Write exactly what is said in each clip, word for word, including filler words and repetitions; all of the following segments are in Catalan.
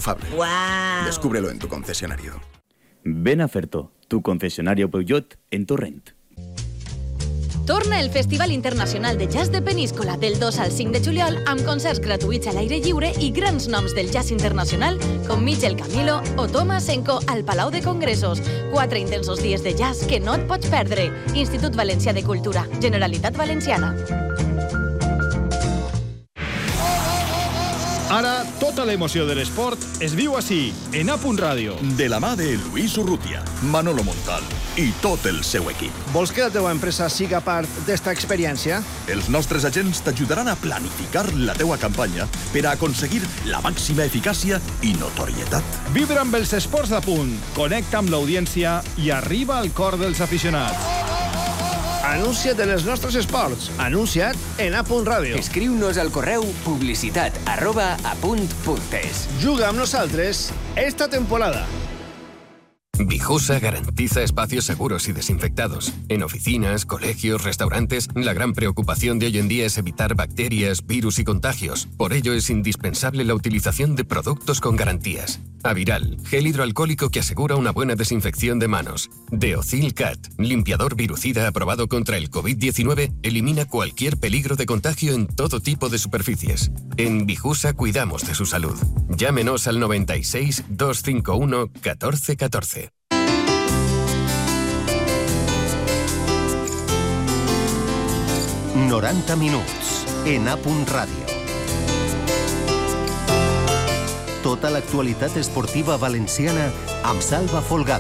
intriunfable. ¡Guau! Descúbrelo en tu concesionario. Ven a Ferto, tu concesionario Peugeot en Torrent. Torna el Festival Internacional de Jazz de Peníscola del dos al cinc de juliol amb concerts gratuïts a l'aire lliure i grans noms del jazz internacional com Michel Camilo o Thomas Enko al Palau de Congressos. Quatre intensos dies de jazz que no et pots perdre. Institut Valencià de Cultura, Generalitat Valenciana. Ara, tota l'emoció de l'esport es viu així, en A Punt Ràdio. De la mà de Luis Urrutia, Manolo Montal i tot el seu equip. Vols que la teva empresa siga part d'esta experiència? Els nostres agents t'ajudaran a planificar la teua campanya per a aconseguir la màxima eficàcia i notorietat. Vibra amb els esports d'A Punt, connecta amb l'audiència i arriba al cor dels aficionats. Anuncia't en els nostres esports. Anuncia't en A Punt Ràdio. Escriu-nos al correu publicitat arroba apunt.es. Juga amb nosaltres esta temporada. Vijusa garantiza espacios seguros y desinfectados. En oficinas, colegios, restaurantes, la gran preocupación de hoy en día es evitar bacterias, virus y contagios. Por ello es indispensable la utilización de productos con garantías. Aviral, gel hidroalcohólico que asegura una buena desinfección de manos. Deocil Cat, limpiador virucida aprobado contra el covid diecinueve, elimina cualquier peligro de contagio en todo tipo de superficies. En Vijusa cuidamos de su salud. Llámenos al noventa y seis, doscientos cincuenta y uno, catorce catorce. noranta minuts en A Punt Ràdio. Tota l'actualitat esportiva valenciana amb Salva Folgado.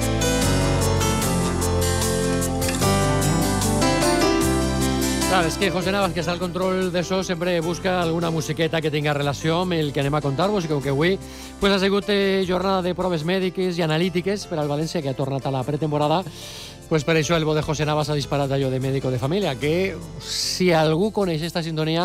Clar, és que José Navas, que està al control d'això, sempre busca alguna musiqueta que tinga relació amb el que anem a contar-vos, i com que avui pues, ha sigut eh, jornada de proves mèdiques i analítiques per al València, que ha tornat a la pretemporada, pues per això el bo de José Navas ha disparat allò de mèdico de família, que si algú coneix esta sintonia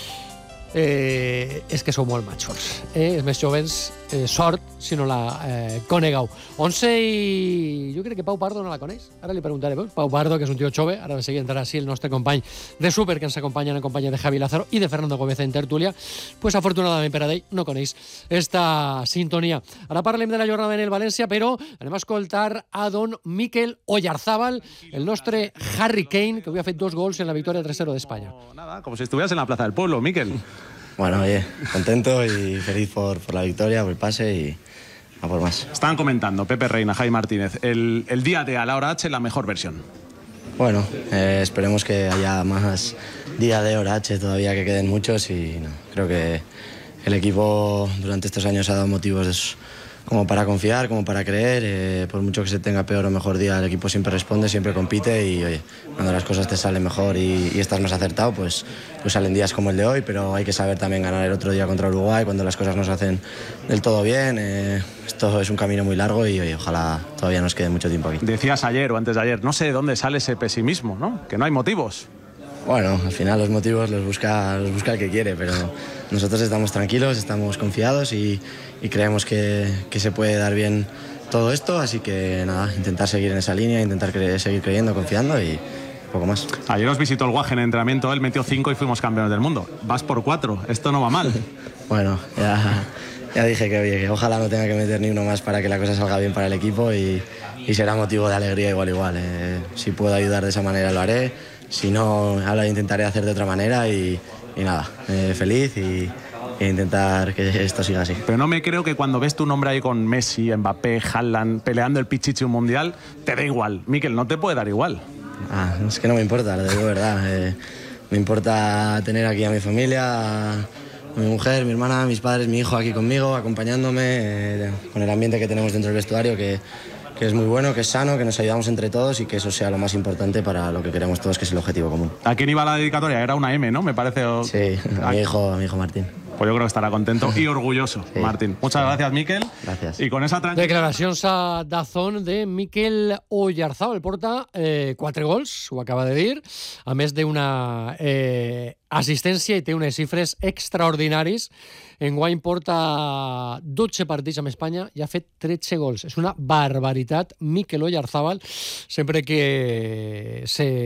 eh, és que sou molt majors. Eh? Els més jovens, eh, sort si no la eh, conegueu. Once i... jo crec que Pau Pardo no la coneix. Ara li preguntaré. Pau Pardo, que és un tio jove, ara de seguida entrarà així el nostre company de Súper, que ens acompanya en companyia de Javi Lázaro i de Fernando Gómez en tertúlia, pues afortunadament per a ell no coneix esta sintonia. Ara parlem de la jornada en el València, però anem a escoltar a don Mikel Oyarzábal, el nostre Harry Kane, que avui ha fet dos gols en la victòria tres cero d'Espanya. Nada, como si estuvieras en la Plaza del Pueblo, Mikel. Bueno, oye, contento y feliz por, por la victoria, por el pase y a por más. Estaban comentando Pepe Reina, Jaime Martínez, el, el día de a la hora H, la mejor versión. Bueno, eh, esperemos que haya más día de hora H todavía, que queden muchos, y no, creo que el equipo durante estos años ha dado motivos de, como para confiar, como para creer. Eh, por mucho que se tenga peor o mejor día, el equipo siempre responde, siempre compite, y oye, cuando las cosas te salen mejor y, y estás más acertado, pues, pues salen días como el de hoy, pero hay que saber también ganar el otro día contra Uruguay cuando las cosas no se hacen del todo bien. Eh, esto es un camino muy largo y oye, ojalá todavía nos quede mucho tiempo aquí. Decías ayer o antes de ayer, no sé de dónde sale ese pesimismo, ¿no? Que no hay motivos. Bueno, al final los motivos los busca, los busca el que quiere, pero nosotros estamos tranquilos, estamos confiados y, y creemos que, que se puede dar bien todo esto, así que nada, intentar seguir en esa línea, intentar cre- seguir creyendo, confiando y poco más. Ayer nos visitó el Guaje en entrenamiento, él metió cinco y fuimos campeones del mundo. Vas por cuatro, esto no va mal. Bueno, ya, ya dije que, oye, que ojalá no tenga que meter ni uno más para que la cosa salga bien para el equipo, y, y será motivo de alegría igual igual. Eh, si puedo ayudar de esa manera lo haré. Si no, ahora intentaré hacer de otra manera y, y nada, eh, feliz y, e intentar que esto siga así. Pero no me creo que cuando ves tu nombre ahí con Messi, Mbappé, Haaland, peleando el pichichi un mundial, te da igual. Mikel, no te puede dar igual. Ah, es que no me importa, lo digo verdad. Eh, me importa tener aquí a mi familia, a mi mujer, mi hermana, mis padres, mi hijo aquí conmigo, acompañándome, eh, con el ambiente que tenemos dentro del vestuario, que que es muy bueno, que es sano, que nos ayudamos entre todos y que eso sea lo más importante para lo que queremos todos, que es el objetivo común. ¿A quién iba la dedicatoria? Era una M, ¿no? Me parece. O... Sí, a mi hijo, a mi hijo Martín. Pues yo creo que estará contento y orgulloso, sí, Martín. Muchas sí. gracias, Mikel. Gracias. Y con esa tranquilidad... Declaracions a Dazón de Mikel Oyarzábal. Porta eh, quatre gols, ho acaba de dir, a més d'una eh, assistència, i té unes xifres extraordinaris. Enguany porta dotze partits amb Espanya i ha fet tretze gols. És una barbaritat. Mikel Oyarzábal, sempre que se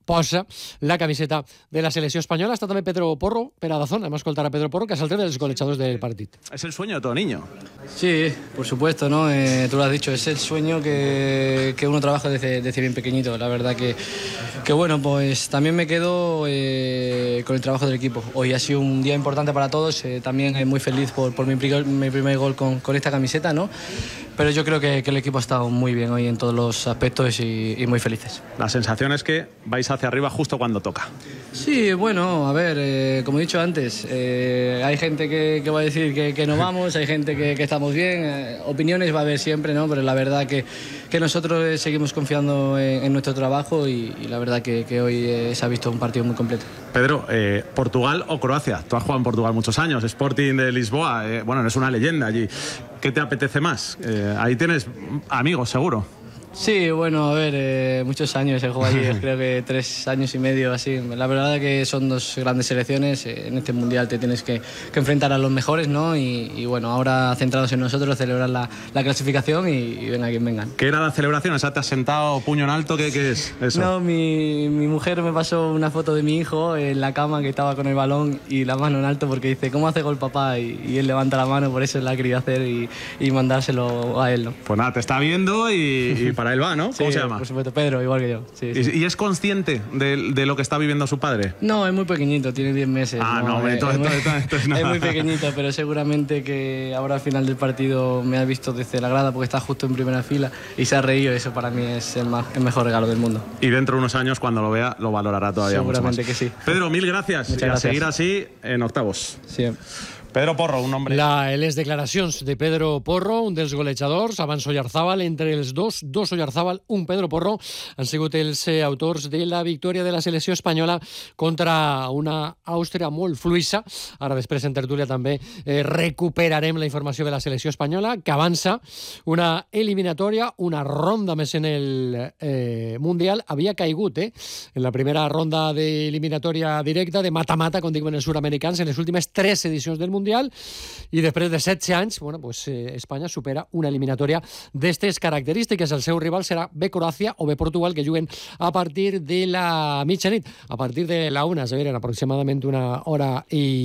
posa la camiseta de la selecció espanyola. Està també Pedro Porro per a Dazón. Hem escoltat a Pedro Porro, que és el dels golejadors del partit. Es el sueño de todo niño. Sí, por supuesto, ¿no? Eh, tú lo has dicho, es el sueño que, que uno trabaja desde, desde bien pequeñito. La verdad que, que bueno, pues también me quedo eh, con el trabajo del equipo. Hoy ha sido un día importante para todos, eh, también eh, muy feliz por, por mi, mi primer gol con, con esta camiseta, ¿no? Pero yo creo que, que el equipo ha estado muy bien hoy en todos los aspectos y, y muy felices. La sensación es que vais hacia arriba justo cuando toca. Sí, bueno, a ver, eh, como he dicho antes, eh, hay gente que, que va a decir que, que no vamos, hay gente que, que estamos bien, eh, opiniones va a haber siempre, ¿no? Pero la verdad que, que nosotros eh, seguimos confiando en, en nuestro trabajo y, y la verdad que, que hoy eh, se ha visto un partido muy completo. Pedro, eh, ¿Portugal o Croacia? Tú has jugado en Portugal muchos años, Sporting de Lisboa, eh, bueno, eres una leyenda allí. ¿Qué te apetece más? Eh, ahí tienes amigos, seguro. Sí, bueno, a ver, eh, muchos años he jugado allí, creo que tres años y medio así. La verdad es que son dos grandes selecciones, eh, en este mundial te tienes que, que enfrentar a los mejores, ¿no? Y, y bueno, ahora centrados en nosotros, celebrar la, la clasificación y, y venga quien vengan. ¿Qué era la celebración? ¿Esa te has sentado puño en alto? ¿Qué, qué es eso? No, mi, mi mujer me pasó una foto de mi hijo en la cama que estaba con el balón y la mano en alto porque dice, ¿cómo hace gol papá? Y, y él levanta la mano, por eso la ha querido hacer y, y mandárselo a él, ¿no? Pues nada, te está viendo y, y para él va, ¿no? ¿Cómo Sí, se llama? Por supuesto, Pedro, igual que yo. Sí, sí. ¿Y, ¿Y es consciente de, de lo que está viviendo su padre? No, es muy pequeñito, tiene diez meses. Ah, no, no hombre, es, entonces, es, entonces, entonces muy, no. es muy pequeñito, pero seguramente que ahora al final del partido me ha visto desde la grada porque está justo en primera fila y se ha reído. Eso para mí es el, más, el mejor regalo del mundo. Y dentro de unos años, cuando lo vea, lo valorará todavía mucho más. Seguramente que sí. Pedro, mil gracias. Muchas y a gracias. seguir así en octavos. Sí. Pedro Porro, un nombre... La, les declaracions de Pedro Porro, un dels golejadors, abans Oyarzábal, entre els dos, dos Oyarzábal, un Pedro Porro, han sigut els eh, autors de la victòria de la selecció espanyola contra una Àustria molt fluissa. Ara després en tertúlia també eh, recuperarem la informació de la selecció espanyola, que avança una eliminatòria, una ronda més en el eh, Mundial. Havia caigut eh, en la primera ronda d'eliminatòria directa, de mata-mata, com diuen els sud-americans, en les últimes tres edicions del Mundial. Mundial i després de setze anys, bueno, pues, eh, Espanya supera una eliminatòria d'aquestes característiques. El seu rival serà bé Croàcia o bé Portugal, que juguen a partir de la mitjanit, a partir de la una, és a dir, en aproximadament una hora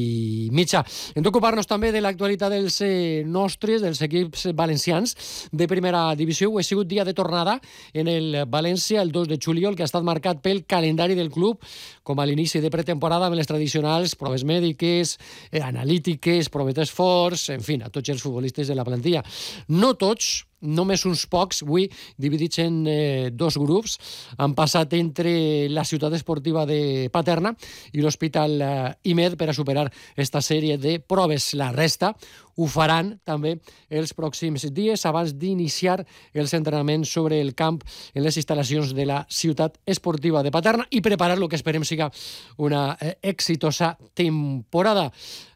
i mitja. Hem d'ocupar-nos també de l'actualitat dels eh, nostres, dels equips valencians de primera divisió. Ho ha sigut dia de tornada en el València, el dos de juliol, que ha estat marcat pel calendari del club, com a l'inici de pretemporada amb les tradicionals proves mèdiques, eh, analítiques, proves d'esforç, en fi, a tots els futbolistes de la plantilla. No tots, només uns pocs, avui dividits en eh, dos grups, han passat entre la ciutat esportiva de Paterna i l'Hospital eh, I M E D per a superar esta sèrie de proves. La resta ho faran també els pròxims dies abans d'iniciar els entrenaments sobre el camp en les instal·lacions de la ciutat esportiva de Paterna i preparar el que esperem siga una eh, exitosa temporada.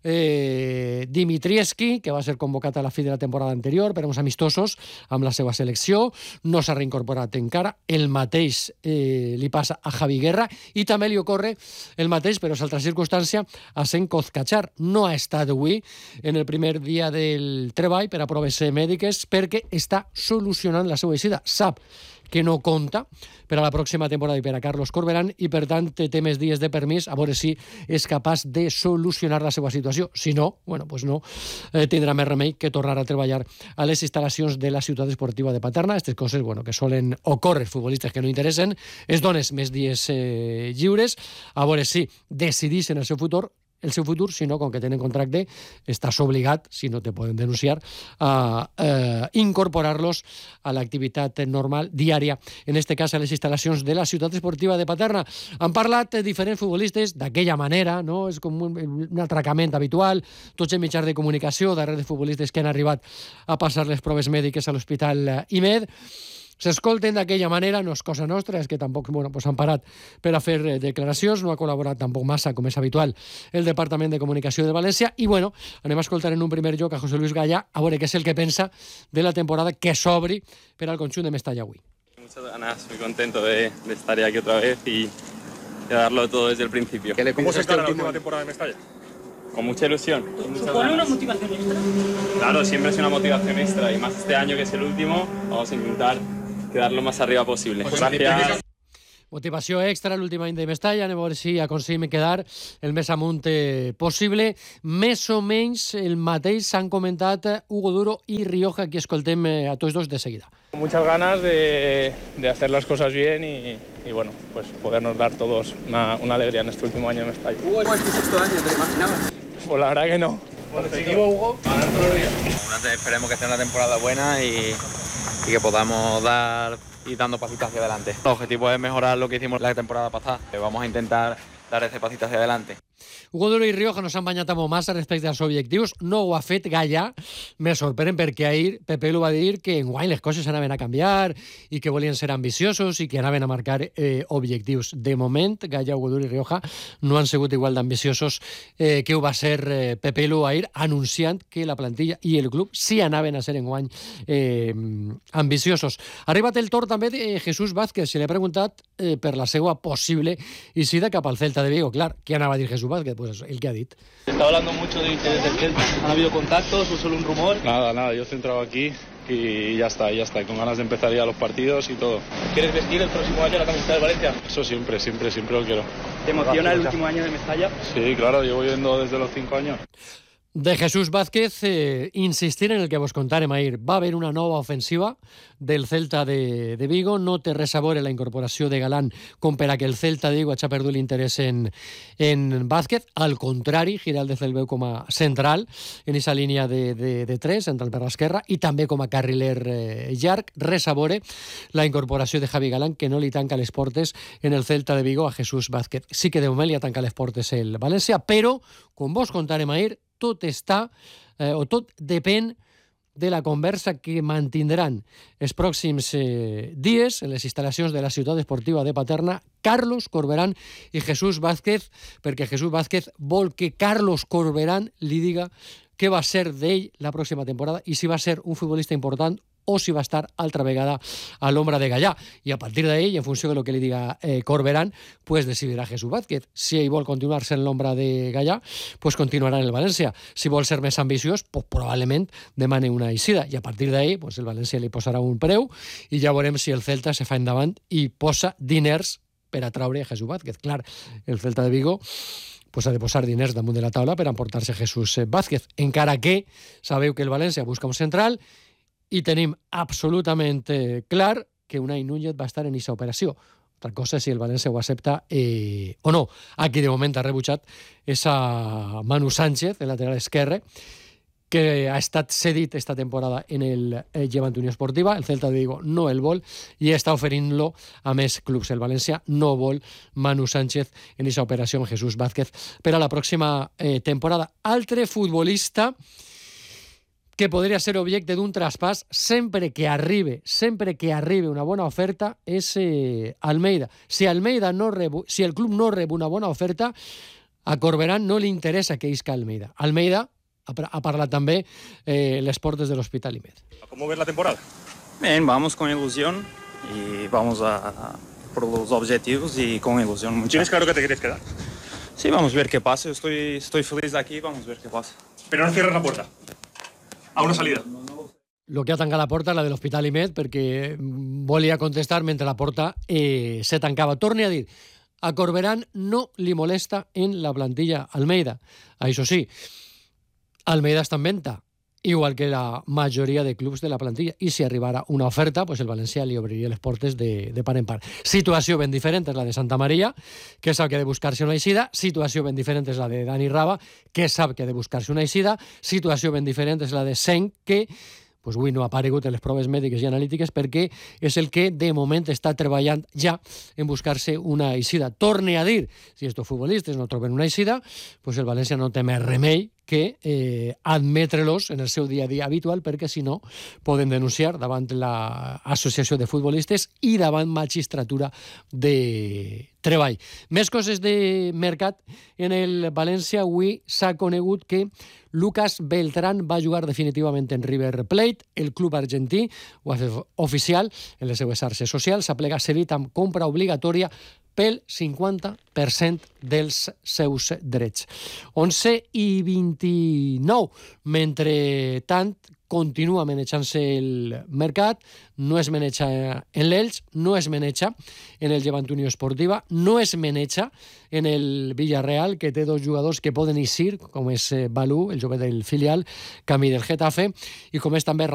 Eh, Dimitrievski, que va ser convocat a la fi de la temporada anterior per uns amistosos amb la seva selecció, no s'ha reincorporat encara. El mateix eh, li passa a Javi Guerra i també li ocorre el mateix, però és altra circumstància, a Senko Ozkachar. No ha estat avui en el primer dia del treball per a proves mèdiques perquè està solucionant la seva eixida. Sap que no compta per a la pròxima temporada i per a Carlos Corberán i, per tant, té més dies de permís a veure si és capaç de solucionar la seva situació. Si no, bueno, pues no eh, tindrà més remei que tornar a treballar a les instal·lacions de la ciutat esportiva de Paterna. Aquestes coses, bueno, que solen ocórrer futbolistes que no interessen, es dones més dies eh, lliures, a veure si decidixen el seu futur, el seu futur, sinó com que tenen contracte, estàs obligat, si no te poden denunciar, a eh, incorporar-los a l'activitat normal diària, en este cas a les instal·lacions de la ciutat esportiva de Paterna. Han parlat diferents futbolistes d'aquella manera, no? És com un, un atracament habitual, tots els mitjans de comunicació darrere de futbolistes que han arribat a passar les proves mèdiques a l'Hospital I M E D. S'escolten d'aquella manera, no és cosa nostra, és que tampoc bueno, pues han parat per a fer declaracions, no ha col·laborat tampoc massa, com és habitual, el Departament de Comunicació de València, i bueno, anem a escoltar en un primer lloc a José Luis Gaya, a veure què és el que pensa de la temporada que s'obri per al conjunt de Mestalla avui. Muchas ganas, muy contento de, de estar aquí otra vez y de darlo todo desde el principio. ¿Cómo se está la última temporada de Mestalla? Con mucha ilusión. ¿Supone una motivación extra? Claro, siempre es una motivación extra, y más este año que es el último, vamos a intentar quedar lo más arriba posible. Gracias. Motivació extra l'últim any de Mestalla, anem a veure si aconseguim quedar el més amunt possible. Més o menys el mateix s'han comentat Hugo Duro i Rioja, que escoltem a tots dos de seguida. Muchas ganas de, de hacer las cosas bien y, y bueno, pues podernos dar todos una, una alegría en este último año de Mestalla. Hugo, ¿es tu sexto año? ¿Te lo imaginabas? Pues la verdad que no. ¿Objetivo, Hugo? Esperemos que sea una temporada buena y, y que podamos dar y dando pasitos hacia adelante. El objetivo es mejorar lo que hicimos la temporada pasada. Vamos a intentar dar ese pasito hacia adelante. Hugo Duro i Rioja no s'han banyat amb massa respecte als objectius. No ho ha fet Gallà. Me sorprèn perquè ahir Pepe Lu va dir que enguany les coses anaven a canviar i que volien ser ambiciosos i que anaven a marcar eh, objectius. De moment, Gallà, Hugo Duro i Rioja no han sigut igual d'ambiciosos eh, que ho va ser eh, Pepe Lu ahir, anunciant que la plantilla i el club sí anaven a ser enguany eh, ambiciosos. Ha arribat el torn també de Jesús Vázquez. Se li ha preguntat eh, per la seva possible eixida cap al Celta de Vigo. Clar, què anava a dir Jesús Vázquez? Pues el que ha dit. Se está hablando mucho de interés del Celta. ¿Han habido contactos o solo un rumor? Nada, nada, yo he centrado aquí y ya está, ya está, con ganas de empezar ya los partidos y todo. ¿Quieres vestir el próximo año la camiseta del Valencia? Eso siempre, siempre, siempre lo quiero. ¿Te emociona el último año de Mestalla? Sí, claro, llevo yendo desde los cinco años. De Jesús Vázquez, eh, insistir en el que vos contarem ahir. Va haver una nova ofensiva del Celta de, de Vigo. No té res a veure la incorporació de Galán com per a que el Celta de Vigo hagi perdut l'interès en, en Vázquez. Al contrari, Giraldez el veu com a central en aquesta línia de, de, de tres, central per l'esquerra, i també com a carriler eh, llarg. Res a veure la incorporació de Javi Galán, que no li tanca les portes en el Celta de Vigo a Jesús Vázquez. Sí que de moment li ha tancat les portes el València, però, com vos contarem ahir, tot està, eh, o tot depèn de la conversa que mantindran els pròxims eh, dies en les instal·lacions de la ciutat esportiva de Paterna Carlos Corberán i Jesús Vázquez, perquè Jesús Vázquez vol que Carlos Corberán li diga què va ser d'ell la pròxima temporada i si va ser un futbolista important o si va estar altra vegada a l'ombra de Gallà. I a partir d'ell, en funció de lo que li diga eh, Corberán, pues decidirà Jesús Vázquez. Si ell vol continuar sent l'ombra de Gallà, pues continuarà en el València. Si vol ser més ambiciós, pues probablement demane una eixida. I a partir d'ell, pues el València li posarà un preu i ja veurem si el Celta se fa endavant i posa diners per a traure a Jesús Vázquez. Clar, el Celta de Vigo pues ha de posar diners damunt de la taula per emportar-se Jesús Vázquez. Encara que sabeu que el València busca un central i tenim absolutament eh, clar que Unai Núñez va estar en aquesta operació. Altra cosa és si el València ho accepta eh, o no. Aquí de moment ha rebutjat esa Manu Sánchez, el lateral esquerre, que ha estat cedit esta temporada en el eh, Llevant Unió Esportiva. El Celta de Vigo no el vol i està oferint-lo a més clubs. El València no vol Manu Sánchez en aquesta operació amb Jesús Vázquez per a la pròxima eh, temporada. Altre futbolista que podria ser objecte d'un traspàs sempre que arribe, sempre que arribe una bona oferta és eh, Almeida. Si Almeida no rebu, si el club no rep una bona oferta, a Corberán no li interessa que isca Almeida. Almeida ha, ha parlat també eh, les portes de l'Hospital Imed. ¿Cómo ves la temporada? Bien, vamos con ilusión y vamos a, a por los objetivos y con ilusión. Mucha. ¿Tienes claro que te quieres quedar? Sí, vamos a ver qué pasa. Estoy, estoy feliz de aquí, vamos a ver qué pasa. Pero no cierres la puerta a una salida. Lo que ha tancat la porta és la de l'Hospital Imed, perquè volia contestar mentre la porta eh, se tancava. Torne a dir, a Corberán no li molesta en la plantilla Almeida. Això sí, Almeida està en venta, igual que la majoria de clubs de la plantilla. I si arribara una oferta, pues el València li obriria les portes de, de par en part. Situació ben diferent és la de Santa Maria, que sap que ha de buscar-se una eixida. Situació ben diferent és la de Dani Raba, que sap que ha de buscar-se una eixida. Situació ben diferent és la de Senc, que pues avui no ha aparegut en les proves mèdiques i analítiques perquè és el que de moment està treballant ja en buscar-se una eixida. Torne a dir, si estos futbolistes no troben una eixida, pues el València no té més remei que eh, admetre-los en el seu dia a dia habitual, perquè si no poden denunciar davant l'Associació de Futbolistes i davant Magistratura de Treball. Més coses de mercat. En el València avui s'ha conegut que Lucas Beltrán va jugar definitivament en River Plate. El club argentí ho ha fet oficial en les seues xarxes socials. S'aplega cedit amb compra obligatòria pel cinquanta per cent dels seus drets. onze i vint-i-nou. Mentre tant, continua manejant-se el mercat, no es maneja en l'Elx, no es maneja en el Llevant Unió Esportiva, no es maneja en el Villarreal, que té dos jugadors que poden eixir, com és Balú, el jove del filial, camí del Getafe, i com és també